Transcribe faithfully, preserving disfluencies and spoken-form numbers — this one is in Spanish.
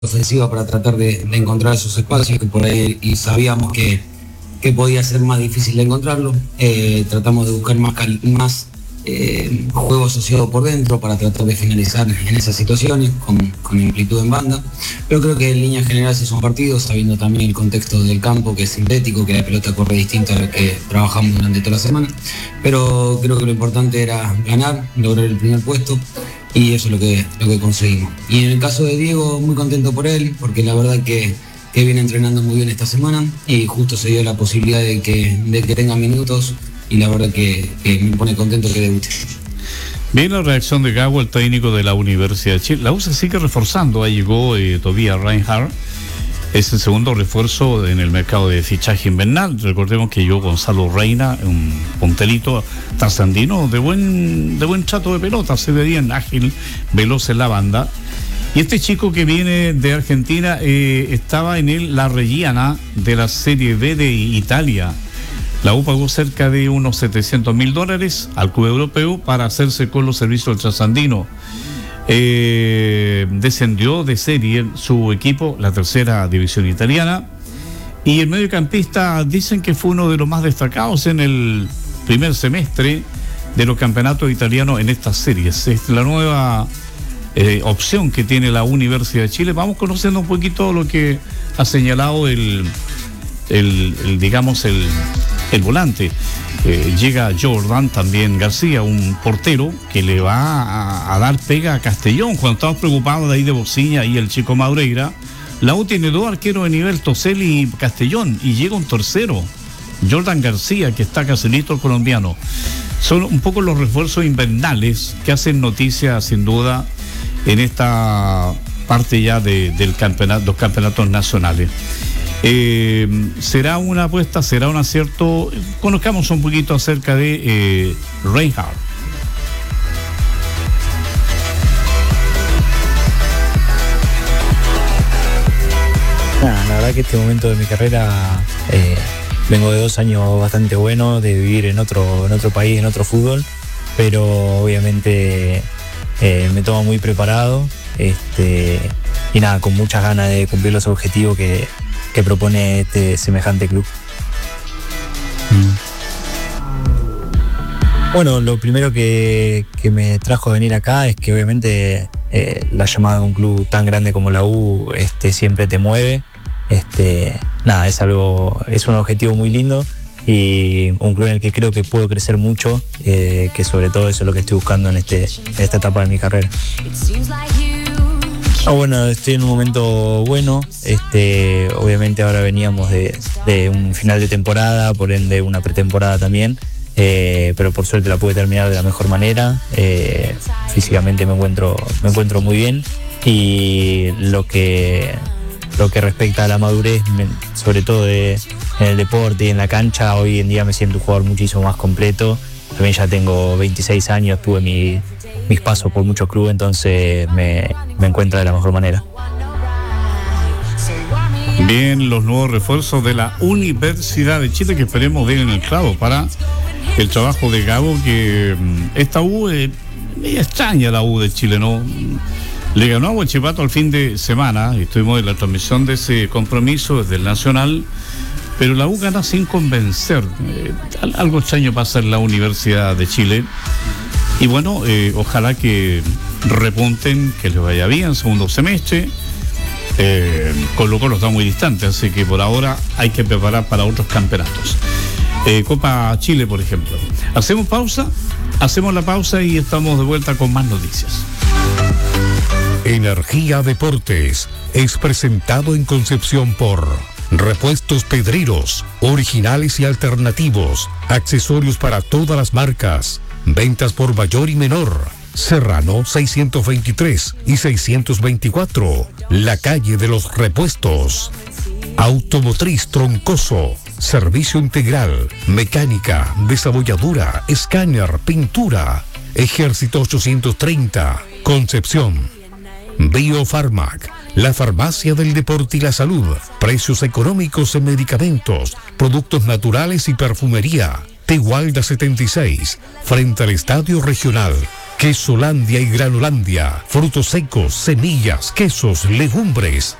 ofensiva para tratar de, de encontrar esos espacios que por ahí y sabíamos que, que podía ser más difícil de encontrarlo. Eh, tratamos de buscar más, más eh, juego asociado por dentro para tratar de finalizar en esas situaciones con, con amplitud en banda, pero creo que en líneas generales es un partido, sabiendo también el contexto del campo, que es sintético, que la pelota corre distinto a lo que trabajamos durante toda la semana, pero creo que lo importante era ganar, lograr el primer puesto, y eso es lo que, lo que conseguimos. Y en el caso de Diego, muy contento por él, porque la verdad que, que viene entrenando muy bien esta semana y justo se dio la posibilidad de que, de que tenga minutos, y la verdad que, que me pone contento que debute. Bien, la reacción de Gago, el técnico de la Universidad de Chile. La U se sigue reforzando, ahí llegó eh, Tobias Reinhardt, es el segundo refuerzo en el mercado de fichaje invernal. Recordemos que llegó Gonzalo Reina, un punterito trasandino de buen, de buen trato de pelota, se ve bien, ágil, veloz en la banda. Y este chico que viene de Argentina eh, estaba en el La Reggiana de la Serie B de Italia. La U pagó cerca de unos setecientos mil dólares al club europeo para hacerse con los servicios del trasandino. Eh, descendió de serie su equipo, la tercera división italiana, y el mediocampista dicen que fue uno de los más destacados en el primer semestre de los campeonatos italianos en estas series. Es la nueva eh, opción que tiene la Universidad de Chile. Vamos conociendo un poquito lo que ha señalado el, el, el digamos, el, el volante. Eh, llega Jordan también García, un portero que le va a, a dar pega a Castellón. Cuando estamos preocupados de ahí de Bociña y el chico Madureira, la U tiene dos arqueros de nivel, Toselli y Castellón, y llega un tercero, Jordan García, que está casi listo el colombiano. Son un poco los refuerzos invernales que hacen noticia sin duda en esta parte ya de, del campeonato, los campeonatos nacionales. Eh, será una apuesta, será un acierto. Conozcamos un poquito acerca de eh, Reinhardt. Nah, la verdad que este momento de mi carrera eh, vengo de dos años bastante buenos, de vivir en otro, en otro país, en otro fútbol, pero obviamente eh, me tomo muy preparado, este, y nada, con muchas ganas de cumplir los objetivos que que propone este semejante club. Mm. Bueno, lo primero que, que me trajo a venir acá es que obviamente eh, la llamada de un club tan grande como la U este, siempre te mueve. Este, nada, es algo, es un objetivo muy lindo y un club en el que creo que puedo crecer mucho, eh, que sobre todo eso es lo que estoy buscando en, este, en esta etapa de mi carrera. Ah, bueno, estoy en un momento bueno, este, obviamente ahora veníamos de, de un final de temporada, por ende una pretemporada también, eh, pero por suerte la pude terminar de la mejor manera, eh, físicamente me encuentro, me encuentro muy bien, y lo que, lo que respecta a la madurez, sobre todo de, en el deporte y en la cancha, hoy en día me siento un jugador muchísimo más completo. También ya tengo veintiséis años, tuve mi mis pasos por muchos clubes, entonces me, me encuentro de la mejor manera. Bien, los nuevos refuerzos de la Universidad de Chile, que esperemos den en el clavo para el trabajo de Gago, que esta U es media extraña, la U de Chile, ¿no? Le ganó a Huachipato al fin de semana, estuvimos en la transmisión de ese compromiso desde el Nacional, pero la U gana sin convencer. Eh, algo extraño pasa en la Universidad de Chile. Y bueno, eh, ojalá que repunten, que les vaya bien, segundo semestre. Eh, Colo Colo está muy distante, así que por ahora hay que preparar para otros campeonatos. Eh, Copa Chile, por ejemplo. Hacemos pausa, hacemos la pausa y estamos de vuelta con más noticias. Energía Deportes es presentado en Concepción por Repuestos Pedreros, originales y alternativos, accesorios para todas las marcas. Ventas por mayor y menor. Serrano seiscientos veintitrés y seiscientos veinticuatro. La calle de los repuestos. Automotriz Troncoso. Servicio integral. Mecánica, desabolladura, escáner, pintura. Ejército ochocientos treinta. Concepción. Biofarmac. La farmacia del deporte y la salud. Precios económicos en medicamentos, productos naturales y perfumería. Tegualda setenta y seis, frente al Estadio Regional. Quesolandia y Granulandia. Frutos secos, semillas, quesos, legumbres.